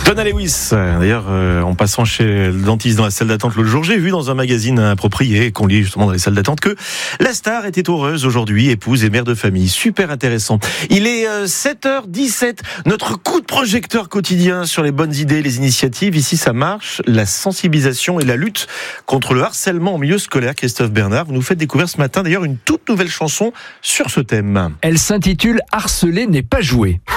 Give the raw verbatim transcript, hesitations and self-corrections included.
Donna Lewis, d'ailleurs, euh, en passant chez le dentiste dans la salle d'attente l'autre jour, j'ai vu dans un magazine approprié qu'on lit justement dans les salles d'attente que la star était heureuse aujourd'hui, épouse et mère de famille. Super intéressant. Il est euh, sept heures dix-sept, notre coup de projecteur quotidien sur les bonnes idées, les initiatives. Ici, ça marche, la sensibilisation et la lutte contre le harcèlement en milieu scolaire. Christophe Bernard, vous nous faites découvrir ce matin d'ailleurs une toute nouvelle chanson sur ce thème. Elle s'intitule « Harceler n'est pas jouer ».